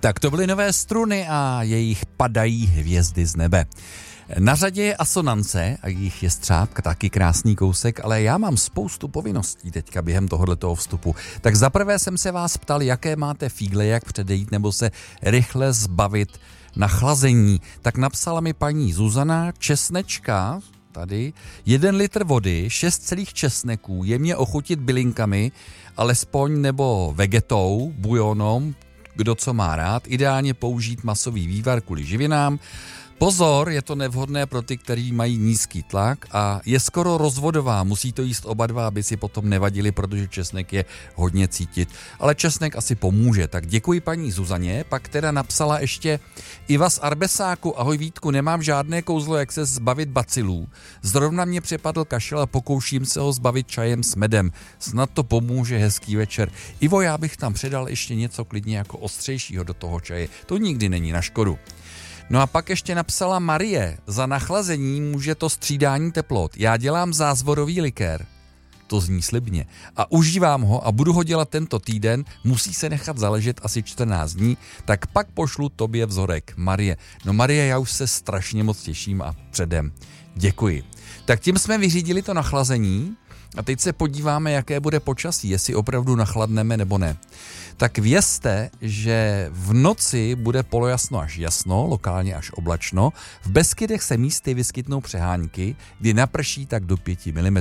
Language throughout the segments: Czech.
Tak to byly Nové struny a jejich Padají hvězdy z nebe. Na řadě je Asonance a jejich Jestřáb, taky krásný kousek, ale já mám spoustu povinností teďka během tohoto vstupu. Tak zaprvé jsem se vás ptal, jaké máte fígle, jak předejít nebo se rychle zbavit nachlazení. Tak napsala mi paní Zuzana česnečka, tady, 1 litr vody, 6 celých česneků, jemně ochutit bylinkami, alespoň nebo vegetou, bujonom, kdo co má rád, ideálně použít masový vývar kvůli živinám. Pozor, je to nevhodné pro ty, kteří mají nízký tlak a je skoro rozvodová, musí to jíst oba dva, aby si potom nevadili, protože česnek je hodně cítit. Ale česnek asi pomůže, tak děkuji paní Zuzaně, pak teda napsala ještě Iva z Arbesáku, ahoj Vítku, nemám žádné kouzlo, jak se zbavit bacilů. Zrovna mě přepadl kašel a pokouším se ho zbavit čajem s medem. Snad to pomůže, hezký večer. Ivo, já bych tam přidal ještě něco klidně jako ostřejšího do toho čaje, to nikdy není na škodu. No a pak ještě napsala Marie, za nachlazení může to střídání teplot. Já dělám zázvorový likér, to zní slibně, a užívám ho a budu ho dělat tento týden, musí se nechat zaležet asi 14 dní, tak pak pošlu tobě vzorek. Marie. No Marie, já už se strašně moc těším a předem děkuji. Tak tím jsme vyřídili to nachlazení a teď se podíváme, jaké bude počasí, jestli opravdu nachladneme nebo ne. Tak vězte, že v noci bude polojasno až jasno, lokálně až oblačno. V Beskydech se místy vyskytnou přehánky, kdy naprší tak do 5 mm.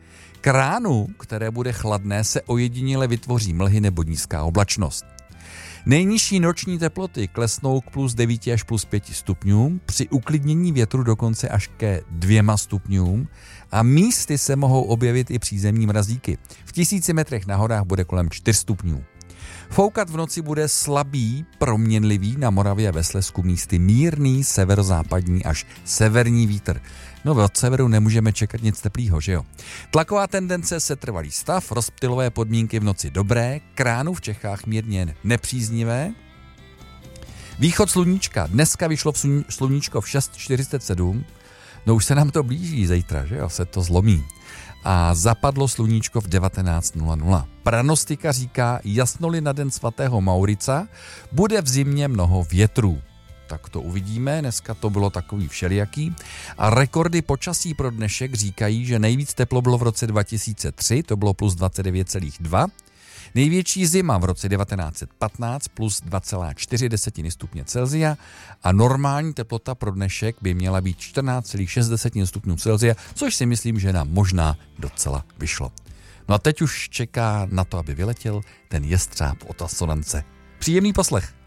K ránu, které bude chladné, se ojediněle vytvoří mlhy nebo nízká oblačnost. Nejnižší noční teploty klesnou k plus 9 až plus 5 stupňům, při uklidnění větru dokonce až ke 2 stupňům a místy se mohou objevit i přízemní mrazíky. V 1000 metrech na horách bude kolem 4 stupňů. Foukat v noci bude slabý, proměnlivý, na Moravě a ve Slezsku místy mírný severozápadní až severní vítr. No od severu nemůžeme čekat nic teplýho, že jo? Tlaková tendence se trvalý stav, rozptylové podmínky v noci dobré, k ránu v Čechách mírně nepříznivé. Východ sluníčka, dneska vyšlo sluníčko v 6:47, no už se nám to blíží zítra, že jo, se to zlomí. A zapadlo sluníčko v 19:00. Pranostika říká, jasnoli na den svatého Maurica, bude v zimě mnoho větrů. Tak to uvidíme, dneska to bylo takový všelijaký. A rekordy počasí pro dnešek říkají, že nejvíc teplo bylo v roce 2003, to bylo plus 29,2. Největší zima v roce 1915 plus 2,4 stupně Celsia a normální teplota pro dnešek by měla být 14,6 stupňů Celsia, což si myslím, že nám možná docela vyšlo. No a teď už čeká na to, aby vyletěl ten Jestřáb od Asonance. Příjemný poslech.